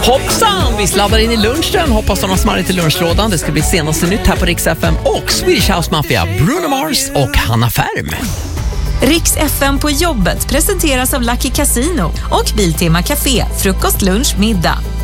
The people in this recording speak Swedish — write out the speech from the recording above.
Hoppsan, vi sladdar in i lunchen. Hoppas de har smarrigt i lunchlådan. Det ska bli senaste nytt här på Rix FM och Swedish House Mafia, Bruno Mars och Hanna Färm. Rix FM på jobbet presenteras av Lucky Casino och Biltema Café, frukost, lunch, middag.